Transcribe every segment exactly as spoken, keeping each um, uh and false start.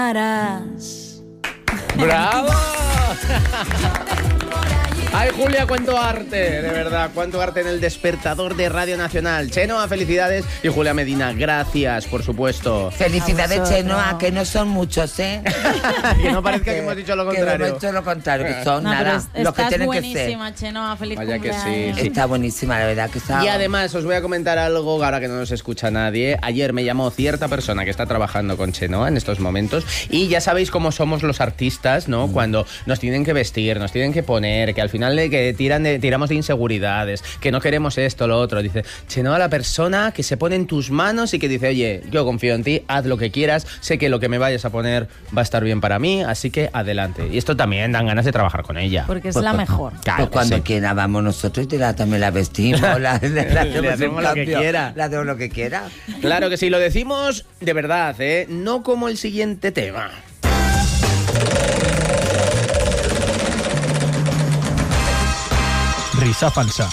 ¡Bravo! Ay, Julia, cuánto arte, de verdad, cuánto arte en el despertador de Radio Nacional. Chenoa, felicidades. Y Julia Medina, gracias, por supuesto. Felicidades, Chenoa, que no son muchos, ¿eh? Que no parezca que, que hemos dicho lo contrario. Que hemos dicho lo contrario, que son no, nada, es, los que tienen que ser. Estás buenísima, Chenoa, feliz Vaya cumpleaños. que sí, sí. Está buenísima, la verdad que está... Y además, os voy a comentar algo, ahora que no nos escucha nadie. Ayer me llamó cierta persona que está trabajando con Chenoa en estos momentos, y ya sabéis cómo somos los artistas, ¿no? Mm. Cuando nos tienen que vestir, nos tienen que poner, que al final le que tiran de, tiramos de inseguridades, que no queremos esto, lo otro. Dice, Chenoa, la persona que se pone en tus manos y que dice, oye, yo confío en ti, haz lo que quieras, sé que lo que me vayas a poner va a estar bien para mí, así que adelante. Y esto también dan ganas de trabajar con ella. Porque es pues, la pues, mejor. Claro, pues cuando sí. quiera vamos nosotros y la, también la vestimos, la, la, la le hacemos lo que quiera. La hacemos lo que quiera. Claro que sí, lo decimos de verdad, ¿eh? No como el siguiente tema. Risa falsa.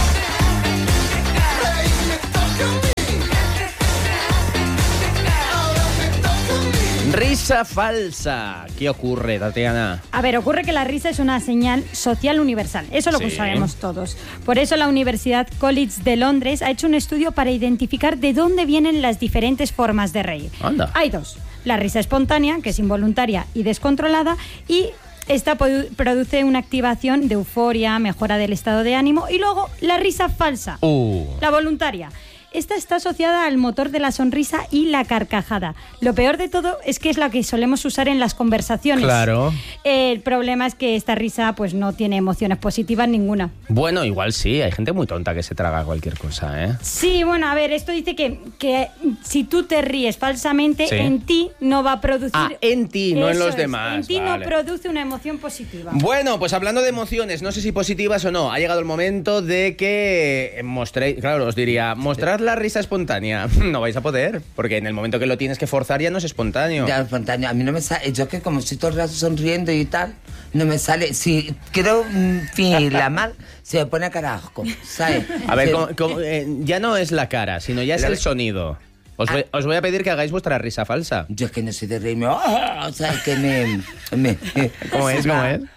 Risa falsa. ¿Qué ocurre, Tatiana? A ver, ocurre que la risa es una señal social universal. Eso lo sí. sabemos todos. Por eso la Universidad College de Londres ha hecho un estudio para identificar de dónde vienen las diferentes formas de reír. Anda. Hay dos. La risa espontánea, que es involuntaria y descontrolada, y esta produce una activación de euforia, mejora del estado de ánimo, y luego la risa falsa, uh. la voluntaria. Esta está asociada al motor de la sonrisa y la carcajada. Lo peor de todo es que es la que solemos usar en las conversaciones. Claro. El problema es que esta risa pues no tiene emociones positivas ninguna. Bueno, igual sí, hay gente muy tonta que se traga cualquier cosa, ¿eh? Sí, bueno, a ver, esto dice que, que si tú te ríes falsamente, sí. en ti no va a producir... Ah, en ti, no en los es, demás. En ti vale. no produce una emoción positiva. Bueno, pues hablando de emociones, no sé si positivas o no, ha llegado el momento de que mostréis, claro, os diría, mostrar la risa espontánea. No vais a poder, porque en el momento que lo tienes que forzar ya no es espontáneo. Ya, espontáneo. A mí no me sale. Yo que como estoy todo el rato sonriendo y tal, no me sale. Si quiero fingirla mal, se me pone a carajo, ¿sabes? A ver, se... como, como, eh, ya no es la cara, sino ya es la... el sonido. Os voy, os voy a pedir que hagáis vuestra risa falsa. Yo es que no soy de reírme. ¡Oh! O sea, que me... me ¿Cómo es? ¿Cómo es?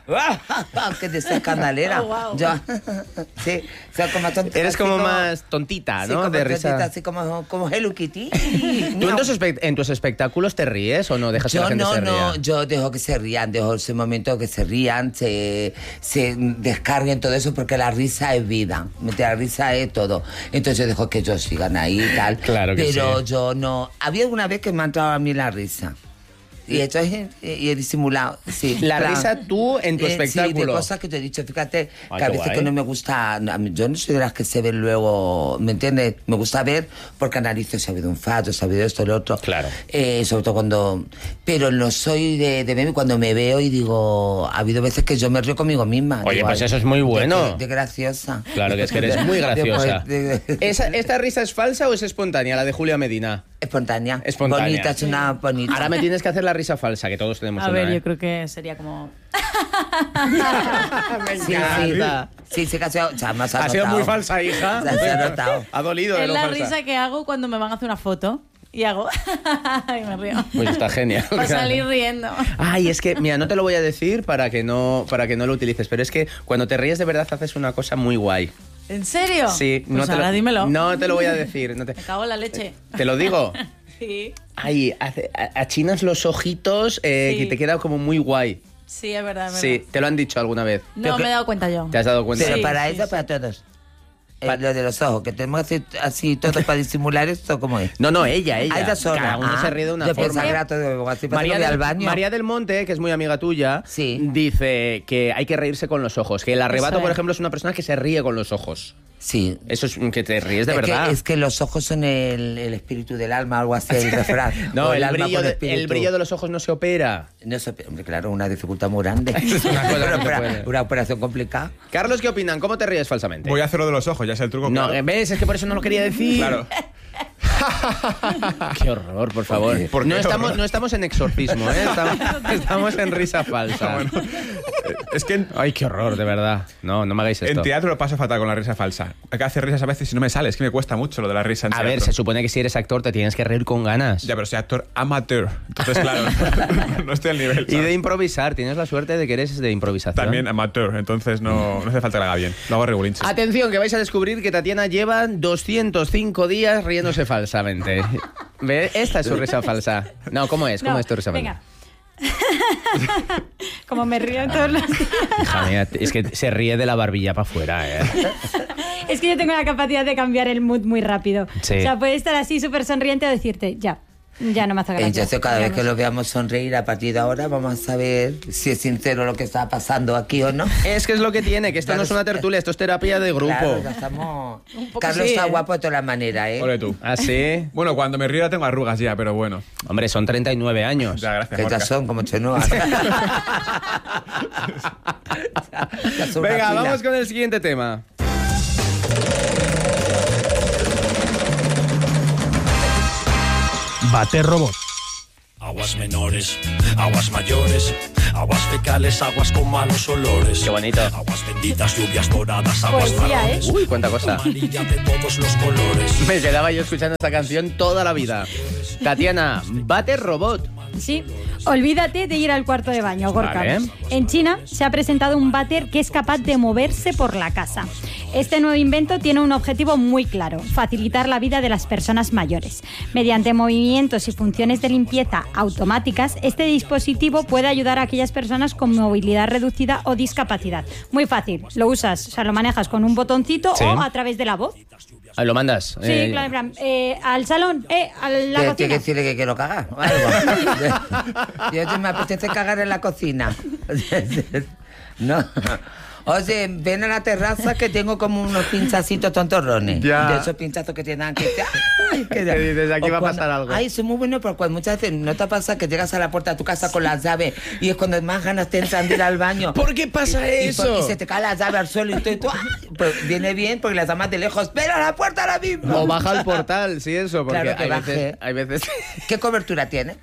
Que de esa escandalera. Oh, wow. Yo, sí, o sea, como tontita. Eres como, como más tontita, ¿no? Sí, como de risa. Tontita, así como, como Hello Kitty. ¿Tú en tus, en tus espectáculos te ríes o no dejas yo que la gente no, se ría? Yo no, yo dejo que se rían, dejo ese momento que se rían, se, se descarguen todo eso, porque la risa es vida, la risa es todo. Entonces yo dejo que ellos sigan ahí y tal. Claro que pero sí. yo no... Había una vez que me ha entrado a mí la risa. Y he, hecho, y he disimulado, sí. La claro. risa tú en tu eh, espectáculo. Sí, de cosas que te he dicho. Fíjate, Ay, que a veces guay. que no me gusta... Yo no soy de las que se ven luego, ¿me entiendes? Me gusta ver porque analizo si ha habido un fallo, si ha habido esto, lo otro. Claro. Eh, sobre todo cuando... Pero no soy de, de verme cuando me veo y digo... Ha habido veces que yo me río conmigo misma. Oye, digo, pues eso es muy bueno. De, de graciosa. Claro, que es que eres muy graciosa. de, de, de, ¿Esa, ¿Esta risa es falsa o es espontánea, la de Julia Medina? Espontánea. Espontánea. Bonita, es una bonita. Ahora me tienes que hacer la risa falsa, que todos tenemos A una, ver, ¿eh? yo creo que sería como... Me sí, encanta. Sí, sí, sí, que ha sido, o sea, más ha, ha sido muy falsa, hija. Se ha notado. Ha dolido de Es lo la falsa. risa que hago cuando me van a hacer una foto. Y hago... y me río. Pues está genial. Para salir riendo. Ay, es que, mira, no te lo voy a decir para que no, para que no lo utilices, pero es que cuando te ríes de verdad haces una cosa muy guay. ¿En serio? Sí. Pues no te ahora lo, dímelo. No te lo voy a decir. No te... Me cago en la leche. ¿Te lo digo? Sí. Ay, hace, achinas los ojitos eh, Sí. y te queda como muy guay. Sí, es verdad, es verdad. Sí, te lo han dicho alguna vez. No, me he dado cuenta yo. ¿Te has dado cuenta? Pero Sí, para sí, eso, sí. para todos. Eh, lo de los ojos, que tenemos que hacer así todo para disimular esto, ¿cómo es? No, no, ella, ella. Ah, ella sola. Cada uno Ah, se ríe de una yo forma. pensaba que era todo así, para María que voy del, al baño. María del Monte, que es muy amiga tuya, Sí. dice que hay que reírse con los ojos. Que el arrebato, Eso por es. ejemplo, es una persona que se ríe con los ojos. Sí. Eso es que te ríes de es verdad. Que, es que los ojos son el, el espíritu del alma, algo así, el refrán. No, O el, alma brillo con de, espíritu. el brillo de los ojos no se opera. No sé, hombre, claro, una dificultad muy grande. Es una cosa que no se una, puede. una operación complicada. Carlos, ¿qué opinan? ¿Cómo te ríes falsamente? Voy a hacerlo de los ojos, ya es el truco. No, claro. ¿ves? Es que por eso no lo quería decir. Claro. Qué horror, por favor. ¿Por qué no, estamos, horror? no estamos en exorcismo, ¿eh? Estamos, estamos en risa falsa. Bueno, Es que en, Ay, qué horror, de verdad. No, no me hagáis esto. en teatro lo paso fatal con la risa falsa. Hay que hacer risas a veces y no me sale. Es que me cuesta mucho lo de la risa en A teatro. ver, se supone que si eres actor te tienes que reír con ganas. Ya, pero soy actor amateur. Entonces, claro, no, no estoy al nivel. Y ¿sabes? de improvisar, tienes la suerte de que eres de improvisación. También amateur. Entonces no, no hace falta que lo haga bien. Lo hago regulinches. Atención, que vais a descubrir que Tatiana lleva doscientos cinco días riéndose falsamente. ¿Ve? Esta es su risa falsa. No, ¿cómo es? ¿Cómo No, es tu risa falsa? venga. Como me río todos los días. Hija mía, es que se ríe de la barbilla para afuera, ¿eh? Es que yo tengo la capacidad de cambiar el mood muy rápido. Sí. O sea, puede estar así súper sonriente o decirte, ya, ya no me hace gracia. Entonces, cada vez Vamos. que lo veamos sonreír a partir de ahora, vamos a saber si es sincero lo que está pasando aquí o no. Es que es lo que tiene, que esto no es una tertulia, esto es terapia de grupo. Claro, ya estamos... poco Carlos sí, está ¿eh? guapo de todas las maneras, ¿eh? Ole tú. ¿Ah, sí? Bueno, cuando me río ya tengo arrugas ya, pero bueno. Hombre, son treinta y nueve años. Ya, gracias, Que ya Gorka. son como chenoas. Ya son una Venga, pila. vamos con el siguiente tema. Bate robot. Aguas menores, aguas mayores, aguas fecales, aguas con malos olores. Qué bonito. Aguas benditas, lluvias doradas, aguas Poesía, marrones. Uy, cuánta cosa. Amarilla de todos los colores. Me quedaba yo escuchando esta canción toda la vida. Tatiana, bate robot. Sí, olvídate de ir al cuarto de baño, Gorka. Vale. En China se ha presentado un váter que es capaz de moverse por la casa. Este nuevo invento tiene un objetivo muy claro: facilitar la vida de las personas mayores. Mediante movimientos y funciones de limpieza automáticas, este dispositivo puede ayudar a aquellas personas con movilidad reducida o discapacidad. Muy fácil, lo usas, o sea, lo manejas con un botoncito Sí. o a través de la voz. Ah, lo mandas. Sí, Eh, claro, en plan, eh, al salón, eh, a la Tiene cocina. que decirle que quiero cagar o algo. Yo te me apetece cagar en la cocina. No. Oye, ven a la terraza que tengo como unos pinchacitos tontorrones. Ya. De esos pinchazos que te dan que te... Ay, que Que dices, aquí o va a cuando- pasar algo. Ay, son muy buenos, pero cuando muchas veces no te pasa que llegas a la puerta de tu casa con las llaves y es cuando más ganas te entran de ir al baño. ¿Por qué pasa Y- y eso? por- Y, se te cae la llave al suelo y tú, y tú, ay, pues viene bien porque las llamas de lejos. ¡Pero a la puerta ahora mismo! O baja al portal, sí, eso. Porque Claro que hay, baje. veces, hay veces... ¿Qué cobertura tiene?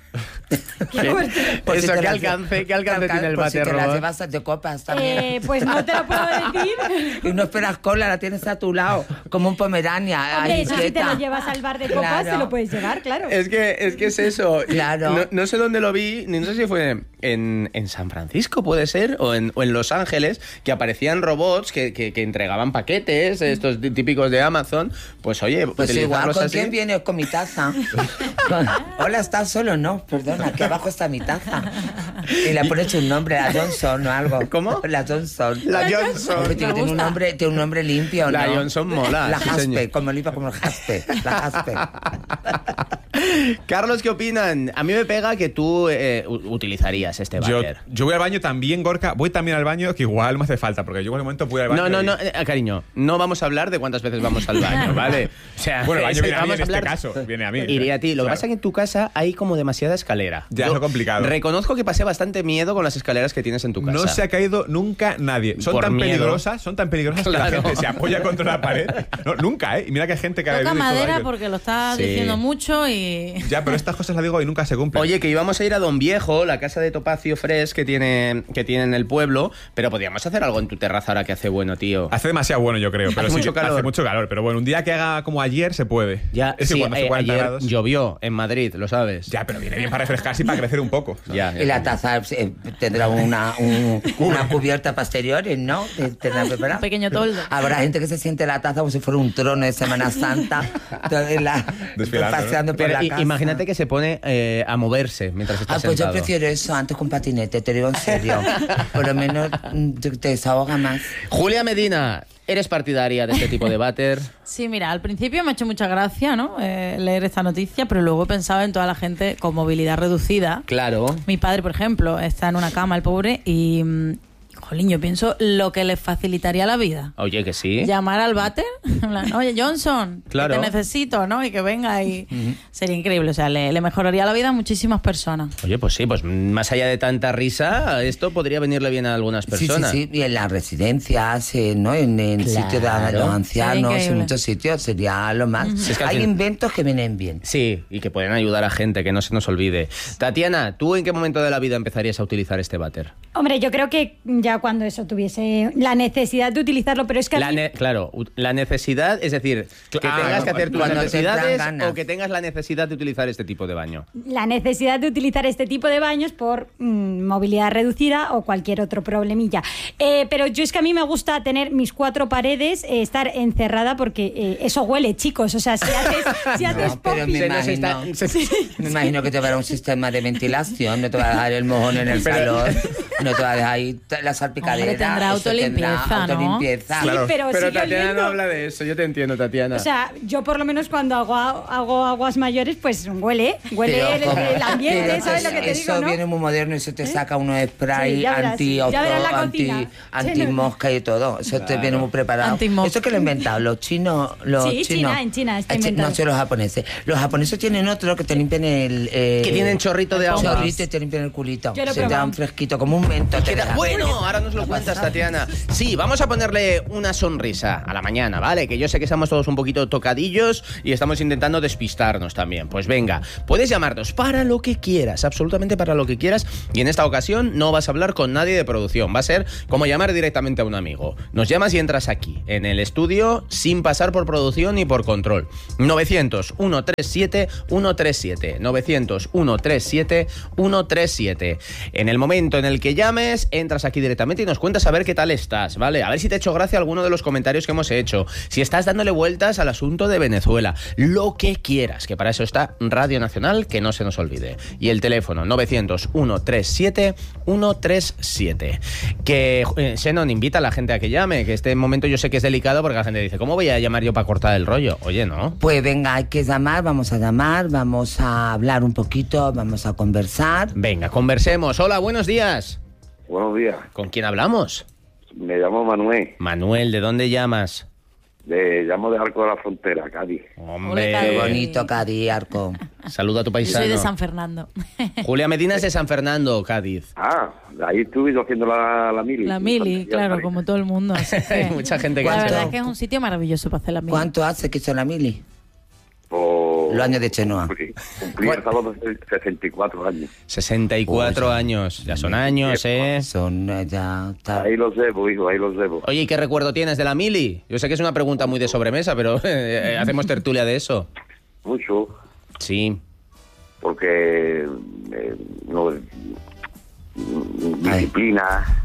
Eso, Por si te ¿qué la- alcance- qué alcance tiene el por si váter te la robot? llevas de copas también. Eh, pues no te lo puedo decir. Y no esperas cola, la tienes a tu lado, como un pomerania. Hombre, ahí eso si te quieta. lo llevas al bar de copas, Claro. te lo puedes llevar, claro. Es que, es que es eso. Claro. No, no sé dónde lo vi, ni no sé si fue en, en San Francisco, puede ser, o en, o en Los Ángeles, que aparecían robots que, que, que entregaban paquetes, estos típicos de Amazon. Pues oye, Pues igual, utilizarlos ¿con así. quién vienes? Con mi taza. Con- Hola, ¿estás solo? No, perdona, aquí abajo está mi taza. Y le pones un nombre, la Johnson o algo. ¿Cómo? La Johnson. La Johnson. Hombre, tiene que tener un nombre, tiene un nombre limpio, ¿no? La Johnson mola, La sí, Jaspe, señor. como limpia como el Jaspe. La Jaspe. Carlos, ¿qué opinan? A mí me pega que tú eh, u- utilizarías este Yo, váter. yo voy al baño también, Gorka. Voy también al baño, que igual me hace falta, porque yo en el momento voy al baño. No, no, y- no, eh, cariño, no vamos a hablar de cuántas veces vamos al baño, ¿vale? O sea, Bueno, el baño es- viene a mí vamos en este hablar- caso. Viene a mí. Iría a ti. Lo que Claro. pasa es que en tu casa hay como demasiada escalera. Ya, Yo es lo complicado. Reconozco que pasé bastante miedo con las escaleras que tienes en tu casa. No se ha caído nunca nadie. Son Por tan miedo. peligrosas, son tan peligrosas que Claro. la gente se apoya contra la pared. No, nunca, ¿eh? Y mira que hay gente que ha Toca bebido y todo madera ello. porque lo estás Sí. diciendo mucho y... Ya, pero estas cosas las digo y nunca se cumplen. Oye, que íbamos a ir a Don Viejo, la casa de Topacio Fresh que tiene, que tiene en el pueblo, pero podríamos hacer algo en tu terraza ahora que hace bueno, tío. Hace demasiado bueno, yo creo. Pero Hace sí, mucho calor. Hace mucho calor. Pero bueno, un día que haga como ayer se puede. Ya, es sí, igual, no hace eh, cuarenta ayer grados. llovió en Madrid, lo sabes. Ya, pero viene bien para refrescarse y para crecer un poco. Ya, ya. Y la taza eh, tendrá una, un- una cubierta posterior, ¿no? Te- Tendrá preparada. Un pequeño toldo. Habrá gente que se siente la taza como si fuera un trono de Semana Santa. Toda la- Desfilando, ¿no? paseando por Pero la i- casa. imagínate que se pone eh, a moverse mientras está Ah, pues yo sentado. prefiero eso antes con patinete, te digo en serio. Por lo menos mm, te, te desahoga más. Julia Medina, ¿eres partidaria de este tipo de váter? Sí, mira, al principio me ha hecho mucha gracia, ¿no? Eh, leer esta noticia, pero luego he pensado en toda la gente con movilidad reducida. Claro. Mi padre, por ejemplo, está en una cama, el pobre, y... mm, jolín, yo pienso lo que le facilitaría la vida. Oye, que sí. Llamar al váter, en plan, oye, Johnson, Claro. que te necesito, ¿no? Y que venga y... Sería increíble, o sea, le, le mejoraría la vida a muchísimas personas. Oye, pues sí, pues más allá de tanta risa, esto podría venirle bien a algunas personas. Sí, sí, sí. Y en las residencias, eh, ¿no? En el Claro. sitio de los ancianos, Sería en increíble. muchos sitios sería lo más. Es que al Hay fin- inventos que vienen bien. Sí, y que pueden ayudar a gente, que no se nos olvide. Tatiana, ¿tú en qué momento de la vida empezarías a utilizar este váter? Hombre, yo creo que ya ya cuando eso tuviese la necesidad de utilizarlo, pero es que... La ne- claro, u- la necesidad, es decir, que Ah, tengas que hacer tus cuando te necesidades dan ganas. o que tengas la necesidad de utilizar este tipo de baño. la necesidad de utilizar este tipo de baños por mm, movilidad reducida o cualquier otro problemilla. Eh, pero yo es que a mí me gusta tener mis cuatro paredes, eh, estar encerrada porque eh, eso huele, chicos. O sea, si haces, si haces No, pero popi- me Se nos imagino, está- se- me imagino que te va a dar un sistema de ventilación, no te va a dejar el mojón en el Pero- salón, no te va a dejar ahí t- la salpicadera. Hombre, tendrá eso tendrá autolimpieza, ¿no? autolimpieza. Sí, pero sigue Tatiana oliendo. no habla de eso, yo te entiendo, Tatiana. O sea, yo por lo menos cuando hago, hago aguas mayores, pues huele, huele Pero el, como- el ambiente, pero ¿sabes que lo que te eso digo, no? viene muy moderno y se te saca unos spray Sí, ya verás, anti ya verás la anti, cocina. anti mosca y todo. Eso te viene muy preparado. Antimosca. Eso que lo he inventado los chinos, los Sí, chinos. China, en China está Ah, chi- inventado. No sé los japoneses. Los japoneses tienen otro que te limpian el eh, Que tienen chorrito de agua. chorrito y te limpian el culito. Yo lo he Se te probado. dan fresquito como un mento. te Queda- dejan. bueno, ahora nos lo cuentas, Tatiana. Sí, vamos a ponerle una sonrisa a la mañana, ¿vale? Que yo sé que estamos todos un poquito tocadillos y estamos intentando despistarnos también. Pues venga, puedes llamarnos para lo que quieras, absolutamente para lo que quieras. Y en esta ocasión no vas a hablar con nadie de producción. Va a ser como llamar directamente a un amigo. Nos llamas y entras aquí, en el estudio, sin pasar por producción ni por control. novecientos, ciento treinta y siete, ciento treinta y siete. novecientos, ciento treinta y siete, ciento treinta y siete. En el momento en el que llames, entras aquí directamente y nos cuentas a ver qué tal estás, ¿vale? A ver si te ha hecho gracia alguno de los comentarios que hemos hecho. Si estás dándole vueltas al asunto de Venezuela. Lo que quieras, que para eso está Radio Nacional, que no se nos olvide. Y el teléfono, novecientos, ciento treinta y siete, ciento treinta y siete. Que, eh, Xenon, invita a la gente a que llame, que este momento yo sé que es delicado porque la gente dice, ¿cómo voy a llamar yo para cortar el rollo? Oye, ¿no? Pues venga, hay que llamar, vamos a llamar, vamos a hablar un poquito, vamos a conversar. Venga, conversemos. Hola, buenos días. Buenos días, ¿Con quién hablamos? me llamo Manuel, Manuel, ¿de dónde llamas? de, llamo de Arco de la Frontera, Cádiz. Hombre, Cádiz. Qué bonito, Cádiz, Arco. saluda a tu Yo paisano. soy de San Fernando. Julia Medina es de San Fernando, Cádiz. Ah, ahí estuve yo haciendo la, la mili. La mili, claro, como todo el mundo. así que- Hay mucha gente que La hace- verdad es que es un sitio maravilloso para hacer la mili. ¿Cuánto hace que hizo la mili? Por... Los años de Chenoa. Cumplí, cumplí el sábado de sesenta y cuatro años. sesenta y cuatro años. Ya son años, ¿eh? Son eh, ya... está- Ahí los debo, hijo, ahí los debo. Oye, ¿y qué recuerdo tienes de la mili? Yo sé que es una pregunta muy de sobremesa, pero eh, hacemos tertulia de eso. Mucho, Sí. porque eh, no, disciplina,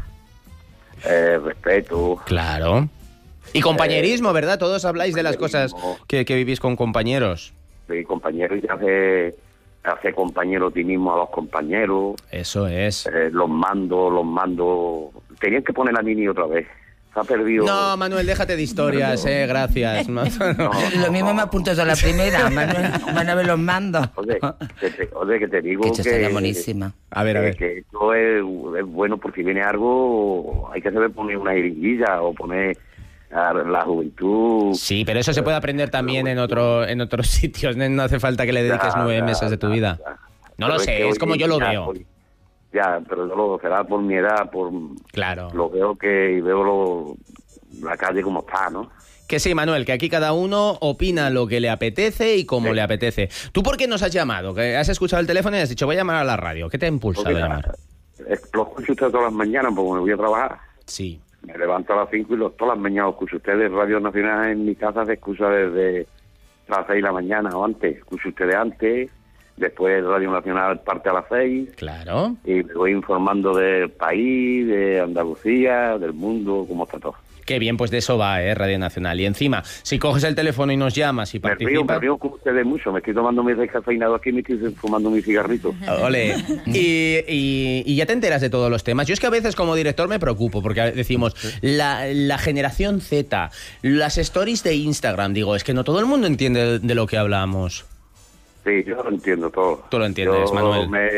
eh, respeto. Claro. Y compañerismo, ¿verdad? Todos habláis de las cosas que, que vivís con compañeros. Mi compañero y hace, hace compañero a ti mismo a los compañeros. Eso es. Eh, los mandos, los mandos. Tenían que poner la mini otra vez. Se ha perdido. No, Manuel, déjate de historias, eh, gracias. No, no. Lo mismo me apunto yo a la primera, Manuel, van a ver los mandos. Oye, que te, oye, que te digo Que que, esto sería buenísima. A ver, a que- ver. que esto es, es bueno porque viene algo, hay que saber poner una jeringuilla o poner a la juventud. Sí, pero eso se puede aprender también en otro en otros sitios. No hace falta que le dediques Ya, nueve ya, meses de tu ya, vida. ya. No lo Pero sé, que es hoy como yo lo ya, veo. hoy- Ya, pero yo lo será por mi edad, por Claro. lo veo que y veo lo, la calle como está, ¿no? Que sí, Manuel, que aquí cada uno opina lo que le apetece y como Sí. le apetece. ¿Tú por qué nos has llamado? Que has escuchado el teléfono y has dicho, voy a llamar a la radio. ¿Qué te ha impulsado Porque, a llamar? eh, lo escucho usted todas las mañanas porque me voy a trabajar. Sí. Me levanto a las cinco y los, todas las mañanas escucho ustedes. Radio Nacional en mi casa se escucha desde las seis de la mañana o antes. Escucho ustedes antes, después Radio Nacional parte a las seis Claro. y me voy informando del país, de Andalucía, del mundo, cómo está todo. Qué bien, pues de eso va, ¿eh? Radio Nacional. Y encima, si coges el teléfono y nos llamas y Me río, me participas... río con ustedes mucho. Me estoy tomando mi descafeinado aquí y me estoy fumando mi cigarrito. Ole. Y, y- y ya te enteras de todos los temas. Yo es que a veces como director me preocupo porque decimos la, la generación Z, las stories de Instagram. Digo, es que no todo el mundo entiende de lo que hablamos. Sí, yo lo entiendo todo. Tú lo entiendes, Yo Manuel. Me,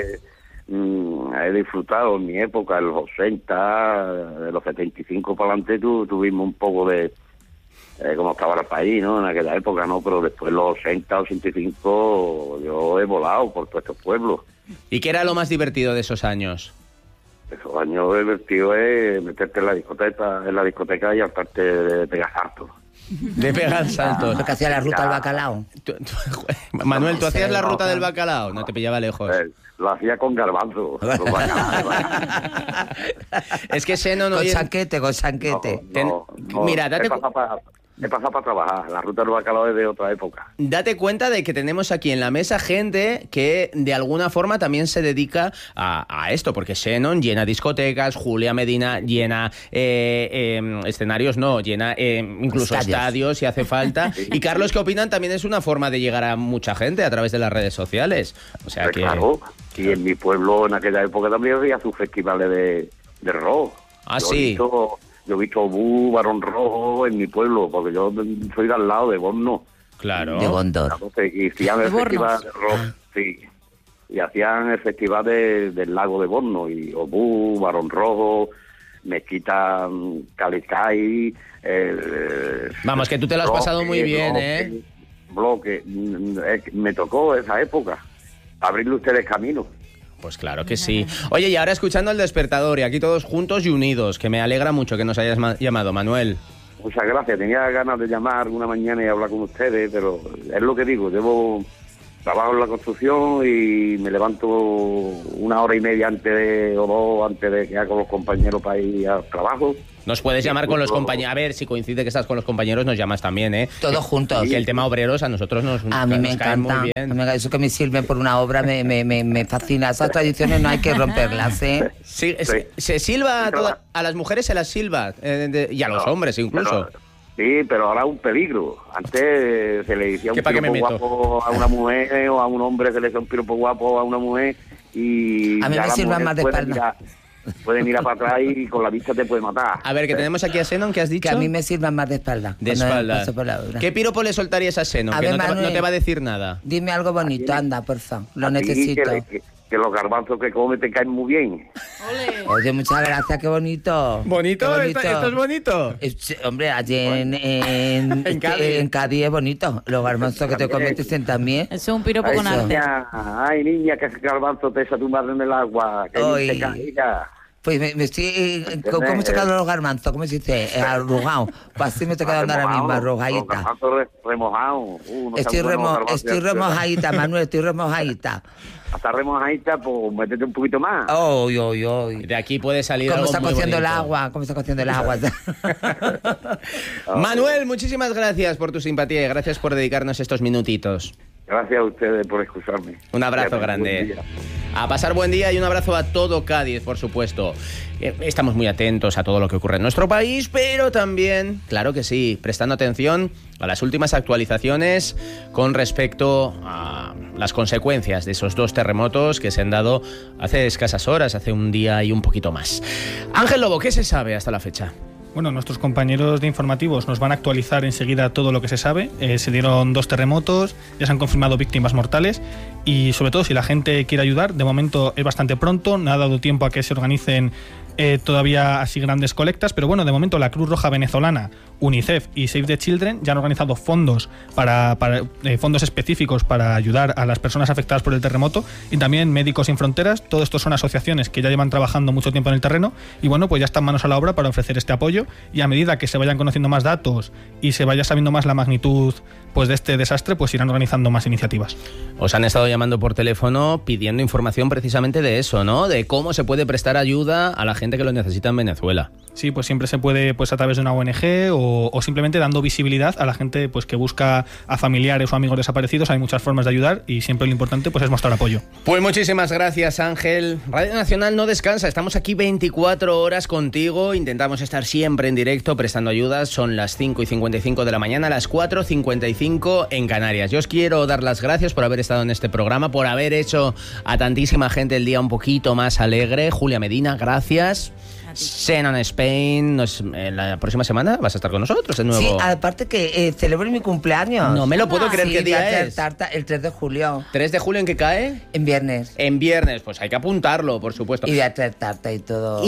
mm, he disfrutado en mi época, en los ochenta, de los setenta y cinco para adelante, tu, tuvimos un poco de eh, cómo estaba el país, ¿no? En aquella época, ¿no? Pero después los ochenta, ochenta y cinco, yo he volado por todos estos pueblos. ¿Y qué era lo más divertido de esos años? Esos años divertidos es meterte en la discoteca, en la discoteca y hartarte de pegar saltos. De pegar saltos. Lo que hacía la ruta Ya. al bacalao. Tú- tú- Manuel, ¿tú hacías la ruta del bacalao? No te pillaba lejos. Eh, lo hacía con garbanzo. Es que Xenon... Con oye, chanquete, con chanquete. No, Ten- no, no, mira, date he cu- pasado para, he pasado para trabajar. La ruta del bacalao es de otra época. Date cuenta de que tenemos aquí en la mesa gente que de alguna forma también se dedica a, a esto, porque Xenon llena discotecas, Julia Medina llena eh, eh, escenarios, no, llena eh, incluso Estadios. estadios si hace falta. Y Carlos, ¿qué opinan? También es una forma de llegar a mucha gente a través de las redes sociales. O sea Pues que... claro, y en mi pueblo en aquella época también había sus festivales de, de rock. Ah, Yo sí. He visto, yo he visto Obú, Barón Rojo en mi pueblo, porque yo soy de al lado de Borno. Claro. De Gondor. Entonces, y hacían el De festival Bornos. de rock, sí. Y hacían el festival de- del lago de Borno, y Obú, Barón Rojo, Mezquita, mm, Calicay, eh, Vamos, que tú te lo has Bloque, pasado muy bien, Bloque, ¿eh? Bloque. Mm, eh, Me tocó esa época, abrirle ustedes camino. Pues claro que sí. Oye, y ahora escuchando el despertador y aquí todos juntos y unidos, que me alegra mucho que nos hayas ma- llamado, Manuel. Muchas gracias, tenía ganas de llamar una mañana y hablar con ustedes, pero es lo que digo, llevo trabajo en la construcción y me levanto una hora y media antes de, o dos antes de que haga con los compañeros para ir al trabajo. Nos puedes Sí, llamar con los justo. compañeros. A ver, si coincide que estás con los compañeros, nos llamas también, ¿eh? Todos juntos. Que el tema obreros a nosotros nos, A mí me nos cae encanta. muy A bien. mí me- eso que me sirven por una obra me, me, me, me fascina. Esas tradiciones no hay que romperlas, ¿eh? Sí, Sí. se, se silba a, Sí, pero- toda- a las mujeres, se las silba eh, de- y a los No, hombres incluso. pero- sí, pero ahora es un peligro. Antes se le decía un ¿Qué, pa' qué me piropo meto? guapo a una mujer o a un hombre se le decía un piropo guapo a una mujer y A mí ya me la sirven mujer más de puede espalda. mirar- Pueden ir a para atrás y con la vista te puede matar. A ver, que tenemos aquí a Xenon, ¿qué has dicho? Que a mí me sirvan más de espalda. De cuando espalda. paso por la obra. ¿Qué piropo le soltarías a Xenon? A Que ver, no, te, va- Manuel. no te va a decir nada. Dime algo bonito, anda, por favor. Lo A ti necesito. Que, que- que los garbanzos que come te caen muy bien. Oye, muchas gracias, qué bonito. ¿Bonito? Qué ¿Esto, esto es bonito? Eh, sí, hombre, allí en, en, En Cádiz. en Cádiz es bonito. Los garbanzos que te También. convierten también. Eso es un piropo Ay, con arte. niña, ay, niña, que ese garbanzo te echa tu madre en el agua. Que Ay. ni te caiga. Pues me, me estoy... eh, ¿Cómo cómo se quedan los garbanzos? ¿Cómo se dice? Eh, Arrugado. Pues así me estoy quedando ahora mismo, Los arrugadita. garbanzos re- remojados. Uh, no Estoy, sean buenos remo, garbanzos. estoy remojadita, Manuel, estoy remojadita. Hasta remojadita, pues métete un poquito más. Uy, uy, uy. De aquí puede salir ¿Cómo algo está muy cociendo el bonito. agua? ¿Cómo está cociendo el agua? Manuel, muchísimas gracias por tu simpatía y gracias por dedicarnos estos minutitos. Gracias a ustedes por escucharme. Un abrazo Buen grande. día. A pasar buen día y un abrazo a todo Cádiz, por supuesto. Eh, Estamos muy atentos a todo lo que ocurre en nuestro país, pero también, claro que sí, prestando atención a las últimas actualizaciones con respecto a las consecuencias de esos dos terremotos que se han dado hace escasas horas, hace un día y un poquito más. Ángel Lobo, ¿qué se sabe hasta la fecha? Bueno, nuestros compañeros de informativos nos van a actualizar enseguida todo lo que se sabe. Eh, se dieron dos terremotos, ya se han confirmado víctimas mortales y sobre todo si la gente quiere ayudar, de momento es bastante pronto, no ha dado tiempo a que se organicen eh, todavía así grandes colectas, pero bueno, de momento la Cruz Roja Venezolana, UNICEF y Save the Children ya han organizado fondos para, para eh, fondos específicos para ayudar a las personas afectadas por el terremoto y también Médicos Sin Fronteras. Todo esto son asociaciones que ya llevan trabajando mucho tiempo en el terreno y bueno, pues ya están manos a la obra para ofrecer este apoyo y a medida que se vayan conociendo más datos y se vaya sabiendo más la magnitud pues de este desastre, pues irán organizando más iniciativas. Os han estado llamando por teléfono pidiendo información precisamente de eso, ¿no? De cómo se puede prestar ayuda a la gente que lo necesita en Venezuela. Sí, pues siempre se puede pues a través de una O N G o, o simplemente dando visibilidad a la gente pues que busca a familiares o amigos desaparecidos. Hay muchas formas de ayudar y siempre lo importante pues es mostrar apoyo. Pues muchísimas gracias, Ángel. Radio Nacional no descansa, estamos aquí veinticuatro horas contigo, intentamos estar siempre en directo prestando ayudas. Son las cinco y cincuenta y cinco de la mañana, las cuatro y cincuenta y cinco en Canarias. Yo os quiero dar las gracias por haber estado en este programa, por haber hecho a tantísima gente el día un poquito más alegre. Julia Medina, gracias. Xenon Spain, nos, eh, la próxima semana vas a estar con nosotros de nuevo. Sí, aparte que eh, celebro mi cumpleaños. No me lo puedo creer. Sí, ¿Qué voy a día hacer es? tarta el tres de julio, ¿tres de julio en qué cae? en viernes. En viernes, pues hay que apuntarlo, por supuesto. Y voy a traer tarta y todo.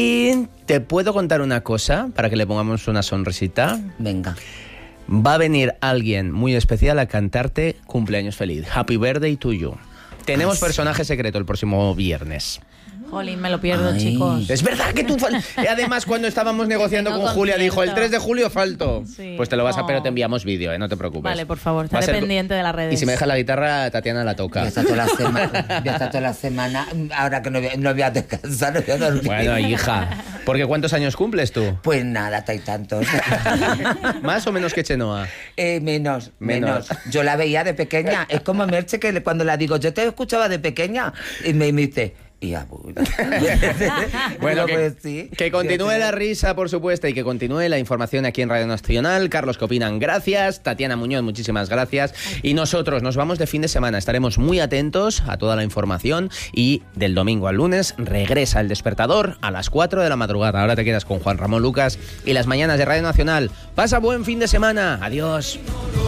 Y te puedo contar una cosa para que le pongamos una sonrisita. Venga. Va a venir alguien muy especial a cantarte cumpleaños feliz. Happy birthday to you. Tenemos Ah, sí. personaje secreto el próximo viernes. Jolín, me lo pierdo, Ay. chicos. Es verdad que tú... fal- Y además, cuando estábamos negociando Tengo con Julia, dijo, el concierto. tres de julio falto. Sí. Pues te lo vas a... Oh. Pero te enviamos vídeo, ¿eh? No te preocupes. Vale, por favor, Va a estaré ser- pendiente de las redes. Y si me dejas la guitarra, Tatiana la toca. Voy a estar toda la semana, voy a estar toda la semana, ahora que no voy, no voy a descansar, no voy a dormir. Bueno, hija. Porque ¿cuántos años cumples tú? Pues nada, hay tantos. ¿Más o menos que Chenoa? Eh, menos, Menos. menos, Yo la veía de pequeña. Es como Merche que le- cuando la digo, yo te escuchaba de pequeña. Y me, me dice, y abuela. Bueno, Digo, que, pues sí. que continúe la risa, por supuesto, y que continúe la información aquí en Radio Nacional. Carlos, ¿qué opinan? Gracias. Tatiana Muñoz, muchísimas gracias. Y nosotros nos vamos de fin de semana. Estaremos muy atentos a toda la información y del domingo al lunes regresa El Despertador a las cuatro de la madrugada. Ahora te quedas con Juan Ramón Lucas y las mañanas de Radio Nacional. Pasa buen fin de semana. Adiós.